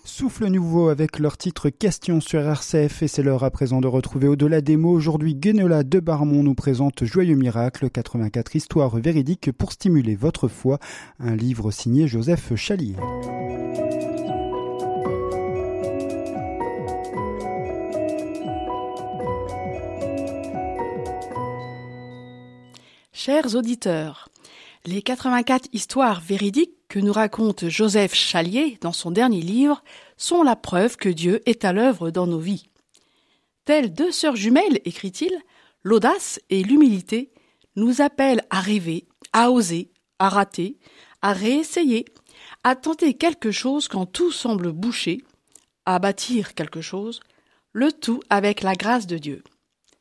Souffle nouveau avec leur titre Question sur RCF et c'est l'heure à présent de retrouver Au-delà des mots. Aujourd'hui, Guenola de Barmont nous présente Joyeux miracle, 84 histoires véridiques pour stimuler votre foi. Un livre signé Joseph Chalier. Chers auditeurs, les 84 histoires véridiques que nous raconte Joseph Chalier dans son dernier livre sont la preuve que Dieu est à l'œuvre dans nos vies. Telles deux sœurs jumelles, écrit-il, l'audace et l'humilité nous appellent à rêver, à oser, à rater, à réessayer, à tenter quelque chose quand tout semble bouché, à bâtir quelque chose, le tout avec la grâce de Dieu.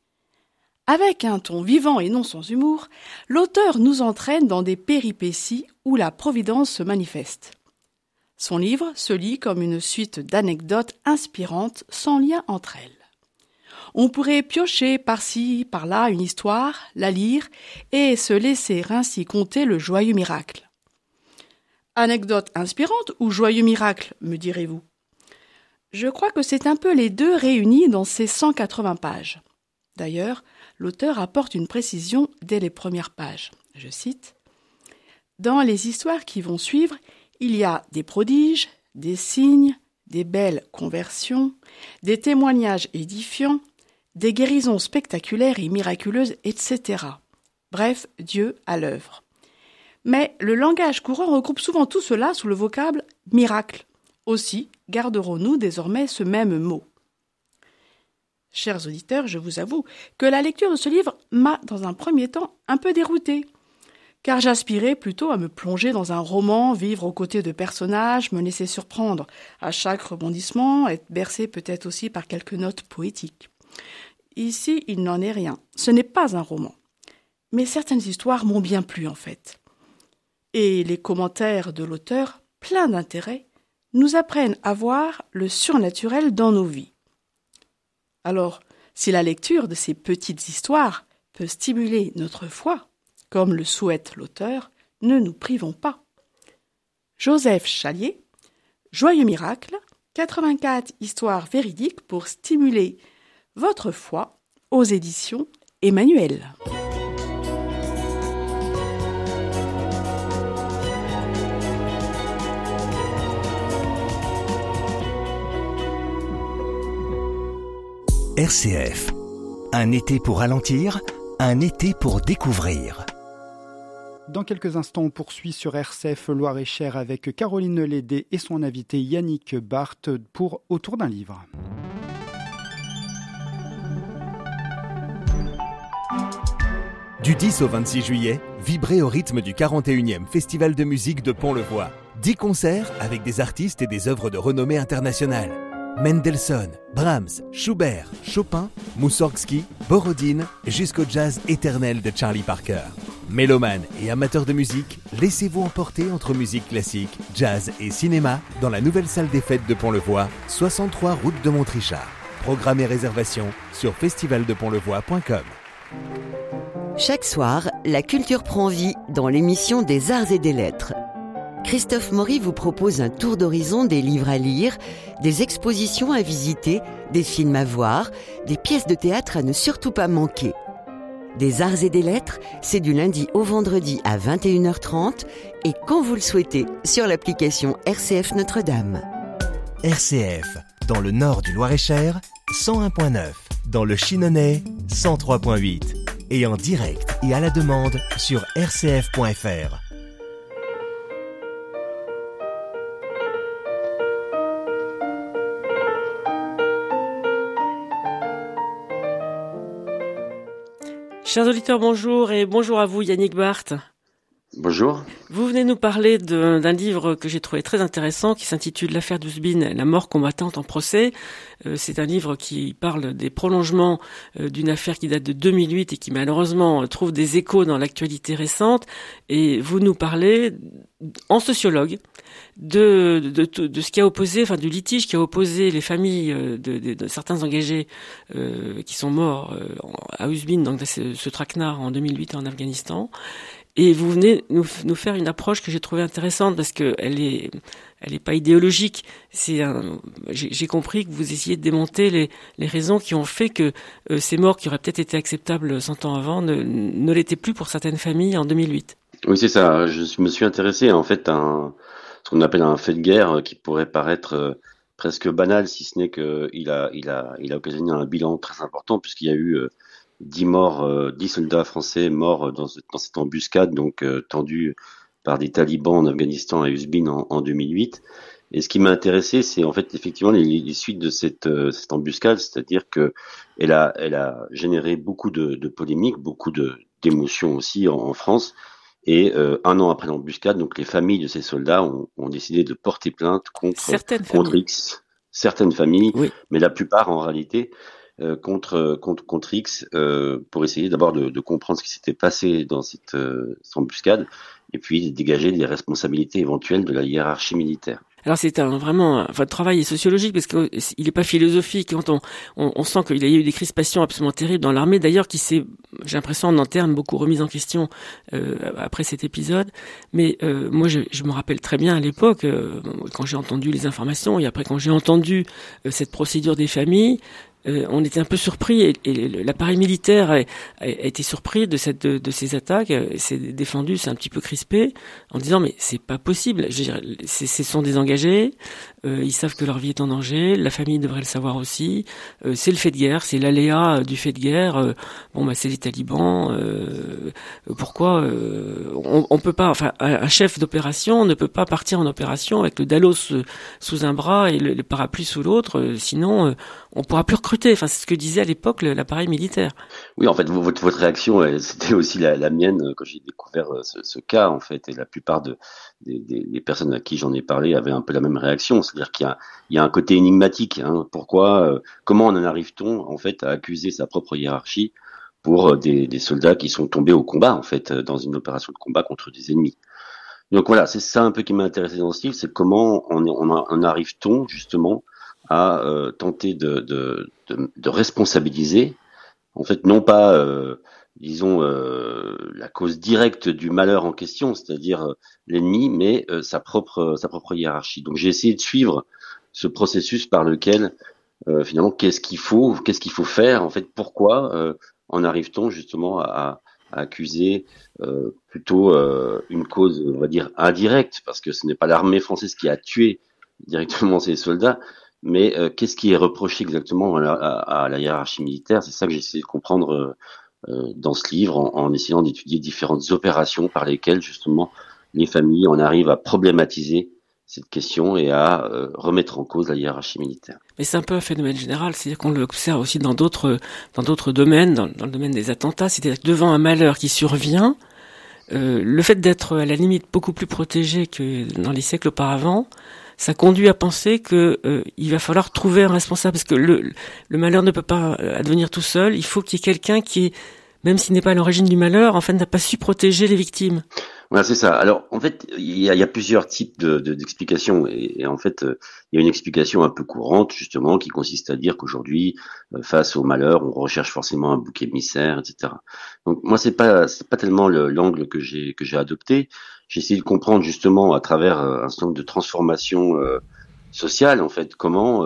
Avec un ton vivant et non sans humour, l'auteur nous entraîne dans des péripéties où la providence se manifeste. Son livre se lit comme une suite d'anecdotes inspirantes sans lien entre elles. On pourrait piocher par-ci, par-là une histoire, la lire et se laisser ainsi conter le joyeux miracle. Anecdote inspirante ou joyeux miracle, me direz-vous ? Je crois que c'est un peu les deux réunis dans ces 180 pages. D'ailleurs, l'auteur apporte une précision dès les premières pages. Je cite : « Dans les histoires qui vont suivre, il y a des prodiges, des signes, des belles conversions, des témoignages édifiants, des guérisons spectaculaires et miraculeuses, etc. Bref, Dieu à l'œuvre. Mais le langage courant regroupe souvent tout cela sous le vocable « miracle ». Aussi, garderons-nous désormais ce même mot. Chers auditeurs, je vous avoue que la lecture de ce livre m'a, dans un premier temps, un peu déroutée, car j'aspirais plutôt à me plonger dans un roman, vivre aux côtés de personnages, me laisser surprendre à chaque rebondissement, être bercé peut-être aussi par quelques notes poétiques. Ici, il n'en est rien. Ce n'est pas un roman. Mais certaines histoires m'ont bien plu, en fait. Et les commentaires de l'auteur, pleins d'intérêt, nous apprennent à voir le surnaturel dans nos vies. Alors, si la lecture de ces petites histoires peut stimuler notre foi, comme le souhaite l'auteur, ne nous privons pas. Joseph Chalier, Joyeux miracle, 84 histoires véridiques pour stimuler votre foi, aux éditions Emmanuel. RCF, un été pour ralentir, un été pour découvrir. Dans quelques instants, on poursuit sur RCF Loir-et-Cher avec Caroline Lédé et son invité Yannick Barthes pour Autour d'un livre. Du 10 au 26 juillet, vibrez au rythme du 41e Festival de musique de Pont-le-Voix. 10 concerts avec des artistes et des œuvres de renommée internationale. Mendelssohn, Brahms, Schubert, Chopin, Moussorgsky, Borodine, jusqu'au jazz éternel de Charlie Parker. Mélomanes et amateurs de musique, laissez-vous emporter entre musique classique, jazz et cinéma dans la nouvelle salle des fêtes de Pont-le-Voix, 63 route de Montrichard. Programme et réservation sur festivaldepontlevoix.com. Chaque soir, la culture prend vie dans l'émission des Arts et des Lettres. Christophe Maury vous propose un tour d'horizon des livres à lire, des expositions à visiter, des films à voir, des pièces de théâtre à ne surtout pas manquer. Des Arts et des Lettres, c'est du lundi au vendredi à 21h30 et quand vous le souhaitez sur l'application RCF Notre-Dame. RCF, dans le nord du Loir-et-Cher, 101.9, dans le Chinonais, 103.8 et en direct et à la demande sur rcf.fr. Chers auditeurs, bonjour et bonjour à vous Yannick Barthes. Bonjour. Vous venez nous parler d'un livre que j'ai trouvé très intéressant qui s'intitule L'affaire d'Ouzbine, la mort combattante en procès. C'est un livre qui parle des prolongements d'une affaire qui date de 2008 et qui malheureusement trouve des échos dans l'actualité récente. Et vous nous parlez, en sociologue, de ce qui a opposé, enfin du litige qui a opposé les familles de certains engagés qui sont morts à Ouzbine, donc ce traquenard en 2008 en Afghanistan. Et vous venez nous faire une approche que j'ai trouvée intéressante parce que elle est pas idéologique. J'ai compris que vous essayez de démonter les raisons qui ont fait que ces morts qui auraient peut-être été acceptables 100 ans avant ne l'étaient plus pour certaines familles en 2008. Oui, c'est ça. Je me suis intéressé en fait à ce qu'on appelle un fait de guerre qui pourrait paraître presque banal, si ce n'est que il a occasionné un bilan très important puisqu'il y a eu 10 morts, 10 soldats français morts dans cette embuscade donc tendue par des talibans en Afghanistan à Uzbin en 2008. Et ce qui m'a intéressé, c'est en fait effectivement les suites de cette embuscade, c'est-à-dire que elle a généré beaucoup de polémiques, beaucoup d'émotions aussi en France. Et un an après l'embuscade, donc les familles de ces soldats ont décidé de porter plainte contre X, certaines familles, oui. Mais la plupart en réalité contre X pour essayer d'abord de comprendre ce qui s'était passé dans cette embuscade et puis de dégager des responsabilités éventuelles de la hiérarchie militaire. Alors c'est votre travail est sociologique parce qu'il n'est pas philosophique. Quand on sent qu'il y a eu des crispations absolument terribles dans l'armée, d'ailleurs qui s'est, j'ai l'impression en termes beaucoup remise en question après cet épisode. Mais moi je me rappelle très bien à l'époque quand j'ai entendu les informations et après quand j'ai entendu cette procédure des familles. On était un peu surpris et l'appareil militaire a été surpris de ces attaques, s'est défendu, c'est un petit peu crispé en disant mais c'est pas possible. Je veux dire, ce sont des engagés, ils savent que leur vie est en danger, la famille devrait le savoir aussi. C'est le fait de guerre, c'est l'aléa du fait de guerre. C'est les talibans. Pourquoi on peut pas, enfin un chef d'opération ne peut pas partir en opération avec le Dallos sous un bras et le parapluie sous l'autre, sinon on pourra plus recruter. Enfin, c'est ce que disait à l'époque l'appareil militaire. Oui, en fait, votre réaction, c'était aussi la mienne quand j'ai découvert ce cas, en fait, et la plupart des personnes à qui j'en ai parlé avaient un peu la même réaction, c'est-à-dire qu'il y a un côté énigmatique. Hein, comment en arrive-t-on, en fait, à accuser sa propre hiérarchie pour des soldats qui sont tombés au combat, en fait, dans une opération de combat contre des ennemis. Donc voilà, c'est ça un peu qui m'a intéressé dans ce livre, c'est comment on arrive-t-on justement à tenter de responsabiliser, en fait, non pas, la cause directe du malheur en question, c'est-à-dire l'ennemi, mais sa propre hiérarchie. Donc j'ai essayé de suivre ce processus par lequel, finalement, qu'est-ce qu'il faut faire, en fait, pourquoi en arrive-t-on justement à accuser plutôt une cause, on va dire, indirecte, parce que ce n'est pas l'armée française qui a tué directement ces soldats, mais qu'est-ce qui est reproché exactement à la hiérarchie militaire? C'est ça que j'ai essayé de comprendre dans ce livre, en essayant d'étudier différentes opérations par lesquelles justement les familles en arrivent à problématiser cette question et à remettre en cause la hiérarchie militaire. Mais c'est un peu un phénomène général, c'est-à-dire qu'on l'observe aussi dans d'autres domaines, dans le domaine des attentats, c'est-à-dire que devant un malheur qui survient, le fait d'être à la limite beaucoup plus protégé que dans les siècles auparavant, ça conduit à penser que il va falloir trouver un responsable, parce que le malheur ne peut pas advenir tout seul. Il faut qu'il y ait quelqu'un qui, même s'il n'est pas à l'origine du malheur, en fait, n'a pas su protéger les victimes. Voilà, c'est ça. Alors, en fait, il y a plusieurs types d'explications, et en fait, il y a une explication un peu courante, justement, qui consiste à dire qu'aujourd'hui, face au malheur, on recherche forcément un bouc émissaire, etc. Donc, moi, c'est pas tellement l'angle que j'ai adopté. J'ai essayé de comprendre justement à travers un certain nombre de transformations sociales, en fait, comment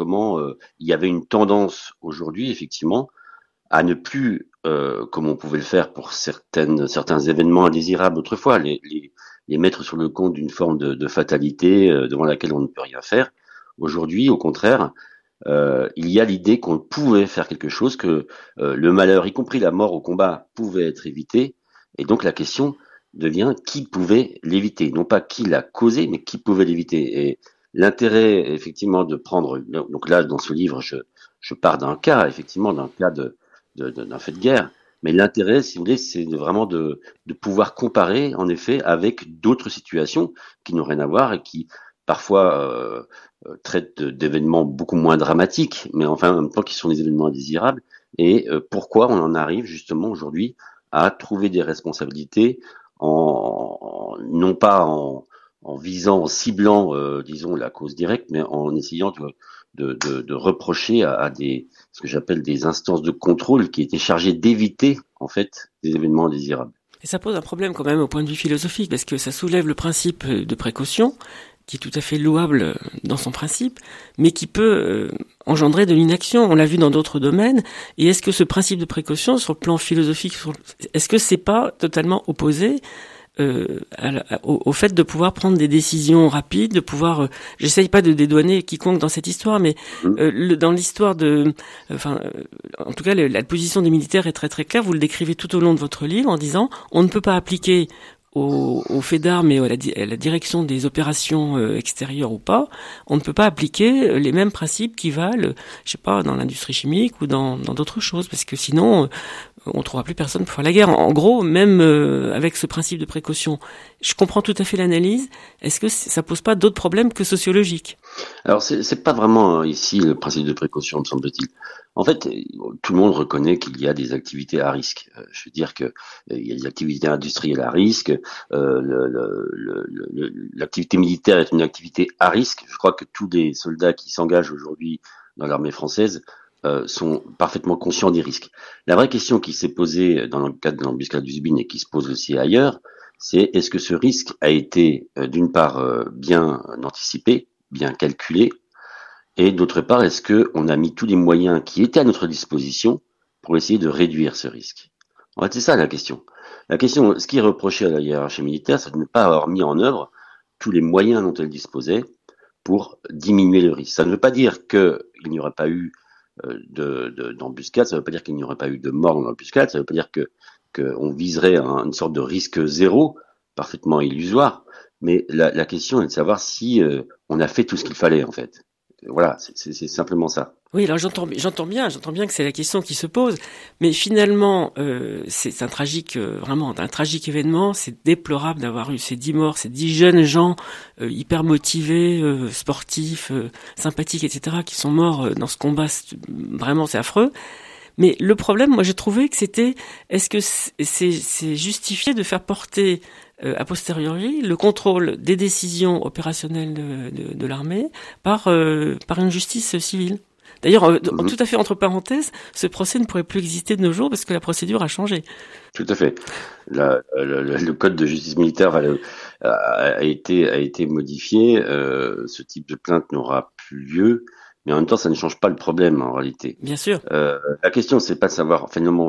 il y avait une tendance aujourd'hui, effectivement, à ne plus, comme on pouvait le faire pour certains événements indésirables autrefois, les mettre sur le compte d'une forme de fatalité devant laquelle on ne peut rien faire. Aujourd'hui, au contraire, il y a l'idée qu'on pouvait faire quelque chose, que le malheur, y compris la mort au combat, pouvait être évité, et donc la question devient qui pouvait l'éviter, non pas qui l'a causé, mais qui pouvait l'éviter. Et l'intérêt, effectivement, de prendre, donc là, dans ce livre, je pars d'un cas, effectivement, d'un cas d'un fait de guerre, mais l'intérêt, si vous voulez, c'est vraiment de pouvoir comparer, en effet, avec d'autres situations qui n'ont rien à voir et qui, parfois, traitent d'événements beaucoup moins dramatiques, mais enfin, en même temps, qui sont des événements indésirables, et pourquoi on en arrive, justement, aujourd'hui, à trouver des responsabilités non pas en visant, en ciblant, disons, la cause directe, mais en essayant de reprocher à ce que j'appelle des instances de contrôle qui étaient chargées d'éviter, en fait, des événements indésirables. Et ça pose un problème quand même au point de vue philosophique, parce que ça soulève le principe de précaution, qui est tout à fait louable dans son principe, mais qui peut engendrer de l'inaction. On l'a vu dans d'autres domaines. Et est-ce que ce principe de précaution, sur le plan philosophique, est-ce que c'est pas totalement opposé au fait de pouvoir prendre des décisions rapides, de pouvoir, j'essaye pas de dédouaner quiconque dans cette histoire, mais dans l'histoire en tout cas, la position des militaires est très très claire. Vous le décrivez tout au long de votre livre en disant, on ne peut pas appliquer au fait d'armes et à la direction des opérations extérieures ou pas, on ne peut pas appliquer les mêmes principes qui valent, je sais pas, dans l'industrie chimique ou dans d'autres choses, parce que sinon on trouvera plus personne pour faire la guerre. En gros, même avec ce principe de précaution, je comprends tout à fait l'analyse. Est-ce que ça pose pas d'autres problèmes que sociologiques? Alors c'est pas vraiment ici le principe de précaution, me semble-t-il. En fait, tout le monde reconnaît qu'il y a des activités à risque. Je veux dire que il y a des activités industrielles à risque. L'activité militaire est une activité à risque. Je crois que tous les soldats qui s'engagent aujourd'hui dans l'armée française sont parfaitement conscients des risques. La vraie question qui s'est posée dans le cadre de l'embuscade d'Uzbin et qui se pose aussi ailleurs, c'est est-ce que ce risque a été d'une part bien anticipé, bien calculé, et d'autre part, est-ce qu'on a mis tous les moyens qui étaient à notre disposition pour essayer de réduire ce risque? En fait, c'est ça la question. La question, ce qui est reproché à la hiérarchie militaire, c'est de ne pas avoir mis en œuvre tous les moyens dont elle disposait pour diminuer le risque. Ça ne veut pas dire qu'il n'y aurait pas eu d'embuscade, ça ne veut pas dire qu'il n'y aurait pas eu de mort dans l'embuscade, ça ne veut pas dire qu'on viserait une sorte de risque zéro, parfaitement illusoire, mais la question est de savoir si on a fait tout ce qu'il fallait en fait. Voilà, c'est simplement ça. Oui, alors j'entends bien que c'est la question qui se pose, mais finalement, c'est vraiment un tragique événement. C'est déplorable d'avoir eu ces 10 morts, ces 10 jeunes gens hyper motivés, sportifs, sympathiques, etc., qui sont morts dans ce combat. Vraiment, c'est affreux. Mais le problème, moi, j'ai trouvé que est-ce que c'est justifié de faire porter a posteriori le contrôle des décisions opérationnelles de l'armée par une justice civile? D'ailleurs, tout à fait entre parenthèses, ce procès ne pourrait plus exister de nos jours parce que la procédure a changé. Tout à fait. Le code de justice militaire a été modifié. Ce type de plainte n'aura plus lieu. Mais en même temps, ça ne change pas le problème en réalité. Bien sûr. La question, c'est pas de savoir. Finalement,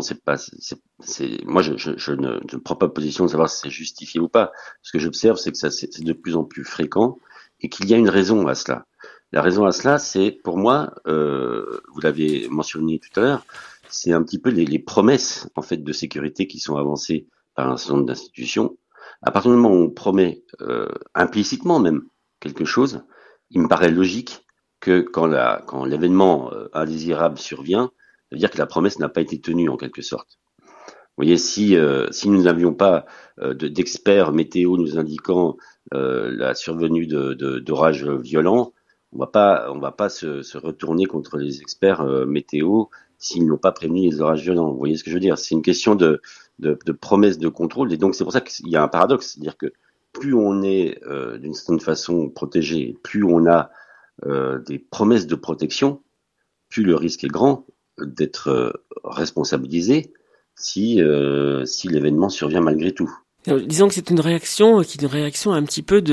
moi, je ne prends pas position de savoir si c'est justifié ou pas. Ce que j'observe, c'est que c'est de plus en plus fréquent et qu'il y a une raison à cela. La raison à cela, c'est pour moi, vous l'avez mentionné tout à l'heure, c'est un petit peu les promesses en fait de sécurité qui sont avancées par un certain nombre d'institutions. À partir du moment où on promet implicitement même quelque chose, il me paraît logique que quand l'événement indésirable survient, ça veut dire que la promesse n'a pas été tenue en quelque sorte. Vous voyez, si nous n'avions pas d'experts météo nous indiquant la survenue d'orages violents, on va pas se retourner contre les experts météo s'ils n'ont pas prévenu les orages violents. Vous voyez ce que je veux dire? C'est une question de promesse de contrôle, et donc c'est pour ça qu'il y a un paradoxe, c'est-à-dire que plus on est d'une certaine façon protégé, plus on a des promesses de protection, plus le risque est grand d'être responsabilisé si l'événement survient malgré tout. Disons que c'est une réaction un petit peu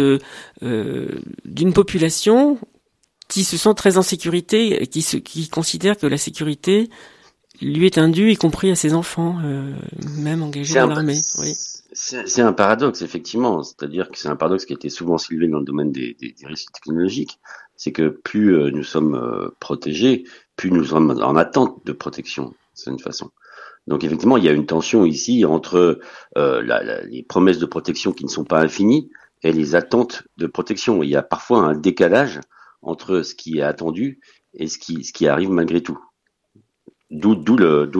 d'une population qui se sent très en sécurité et qui considère que la sécurité lui est indue, y compris à ses enfants, même engagés dans l'armée. Oui. C'est un paradoxe, effectivement. C'est-à-dire que c'est un paradoxe qui a été souvent soulevé dans le domaine des risques technologiques. C'est que plus nous sommes protégés, plus nous sommes en attente de protection, c'est une façon. Donc effectivement, il y a une tension ici entre les promesses de protection qui ne sont pas infinies et les attentes de protection. Il y a parfois un décalage entre ce qui est attendu et ce qui arrive malgré tout. D'où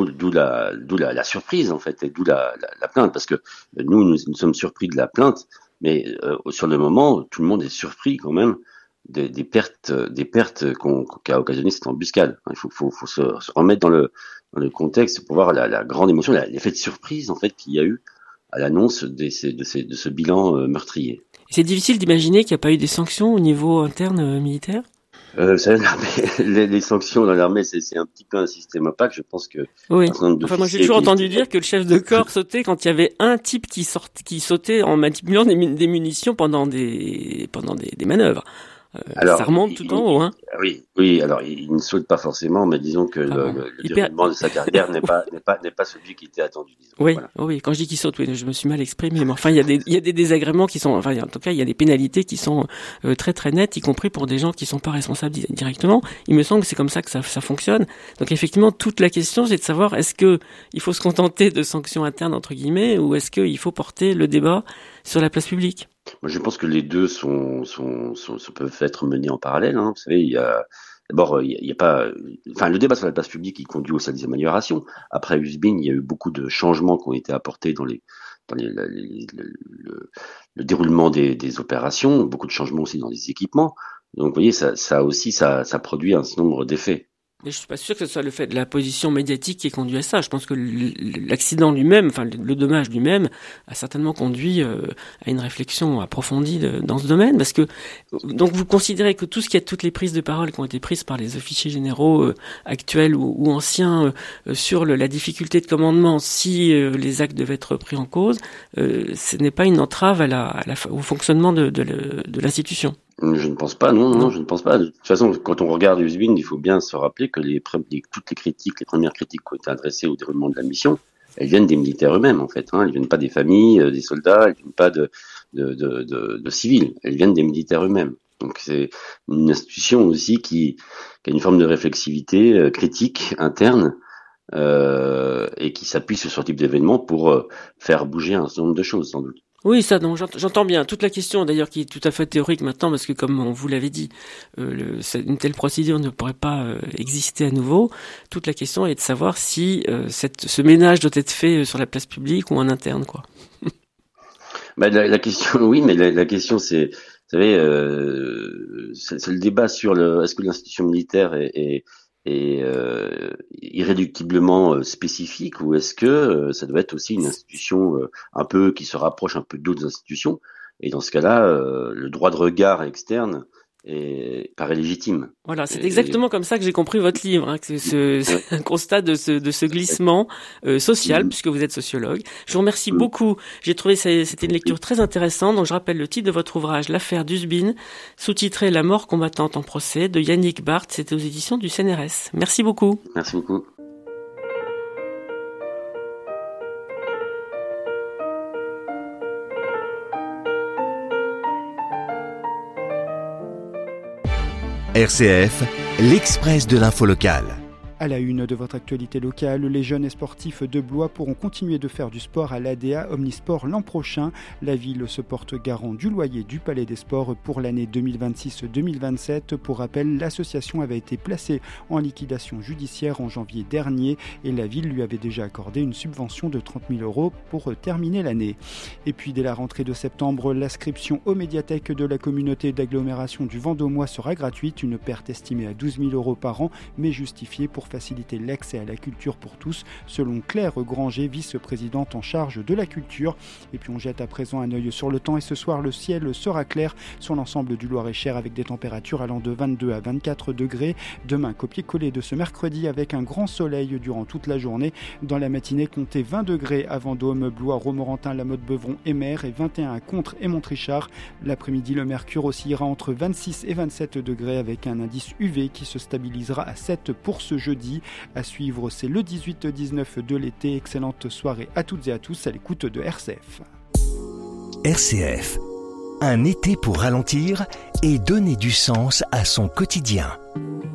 la surprise en fait, et d'où la plainte, parce que nous sommes surpris de la plainte, mais sur le moment, tout le monde est surpris quand même des pertes qu'a occasionné cette embuscade. Il faut se remettre dans le contexte pour voir la grande émotion, l'effet de surprise en fait qu'il y a eu à l'annonce de ce bilan meurtrier. C'est difficile d'imaginer qu'il n'y a pas eu des sanctions au niveau interne militaire? Vous savez, les sanctions dans l'armée, c'est un petit peu un système opaque. Je pense que oui. Enfin, moi j'ai toujours entendu dire que le chef de corps sautait quand il y avait un type qui sautait en manipulant des munitions pendant des manœuvres. Alors, ça remonte tout en haut, hein. Oui. Alors, il ne saute pas forcément, mais disons que le déroulement de sa carrière n'est pas celui qui était attendu. Disons. Oui, voilà. Oui. Quand je dis qu'il saute, oui, je me suis mal exprimé. Mais enfin, il y a des désagréments qui sont, enfin, en tout cas, il y a des pénalités qui sont très très nettes, y compris pour des gens qui sont pas responsables directement. Il me semble que c'est comme ça que ça fonctionne. Donc, effectivement, toute la question, c'est de savoir est-ce que il faut se contenter de sanctions internes entre guillemets, ou est-ce qu'il faut porter le débat sur la place publique. Moi, je pense que les deux peuvent être menés en parallèle. Hein. Vous savez, il y a pas, enfin, le débat sur la place publique, il conduit aussi à des améliorations. Après Usbin, il y a eu beaucoup de changements qui ont été apportés dans le déroulement des opérations, beaucoup de changements aussi dans les équipements. Donc, vous voyez, ça produit un certain nombre d'effets. Mais je suis pas sûr que ce soit le fait de la position médiatique qui ait conduit à ça. Je pense que l'accident lui-même, enfin le dommage lui-même, a certainement conduit à une réflexion approfondie dans ce domaine, parce que donc vous considérez que toutes les prises de parole qui ont été prises par les officiers généraux actuels ou anciens sur la difficulté de commandement, si les actes devaient être pris en cause, ce n'est pas une entrave au fonctionnement de l'institution. Je ne pense pas, non, je ne pense pas. De toute façon, quand on regarde Usbin, il faut bien se rappeler que toutes les premières critiques qui ont été adressées au déroulement de la mission, elles viennent des militaires eux-mêmes, en fait. Elles viennent pas des familles, des soldats, elles viennent pas de civils, elles viennent des militaires eux-mêmes. Donc c'est une institution aussi qui a une forme de réflexivité critique interne et qui s'appuie sur ce type d'événement pour faire bouger un certain nombre de choses, sans doute. Oui, ça, donc j'entends bien. Toute la question, d'ailleurs, qui est tout à fait théorique maintenant, parce que comme on vous l'avait dit, une telle procédure ne pourrait pas exister à nouveau. Toute la question est de savoir si ce ménage doit être fait sur la place publique ou en interne, quoi. La question, oui, mais la question, c'est, vous savez, c'est le débat sur est-ce que l'institution militaire est irréductiblement spécifique, ou est-ce que ça doit être aussi une institution un peu qui se rapproche un peu d'autres institutions, et dans ce cas-là le droit de regard externe paraît légitime. Voilà, c'est exactement comme ça que j'ai compris votre livre, hein, que c'est un constat de ce glissement social, puisque vous êtes sociologue. Je vous remercie beaucoup. J'ai trouvé c'était une lecture très intéressante. Donc je rappelle le titre de votre ouvrage, L'affaire d'Usbin, sous-titré La mort combattante en procès, de Yannick Barth. C'était aux éditions du CNRS. Merci beaucoup. Merci beaucoup. RCF, l'Express de l'info locale. À la une de votre actualité locale, les jeunes et sportifs de Blois pourront continuer de faire du sport à l'ADA Omnisport l'an prochain. La ville se porte garant du loyer du Palais des Sports pour l'année 2026-2027. Pour rappel, l'association avait été placée en liquidation judiciaire en janvier dernier et la ville lui avait déjà accordé une subvention de 30 000 € pour terminer l'année. Et puis dès la rentrée de septembre, l'inscription aux médiathèques de la communauté d'agglomération du Vendômois sera gratuite, une perte estimée à 12 000 € par an, mais justifiée pour faciliter l'accès à la culture pour tous, selon Claire Granger, vice-présidente en charge de la culture. Et puis on jette à présent un œil sur le temps et ce soir le ciel sera clair sur l'ensemble du Loir-et-Cher avec des températures allant de 22 à 24 degrés. Demain, copier-coller de ce mercredi avec un grand soleil durant toute la journée. Dans la matinée, comptez 20 degrés à Vendôme, Blois, Romorantin, La Motte-Beuvron et Mer et 21 à Contres et Montrichard. L'après-midi, le mercure oscillera entre 26 et 27 degrés avec un indice UV qui se stabilisera à 7 pour ce jeudi. À suivre, c'est le 18-19 de l'été. Excellente soirée à toutes et à tous à l'écoute de RCF. RCF, un été pour ralentir et donner du sens à son quotidien.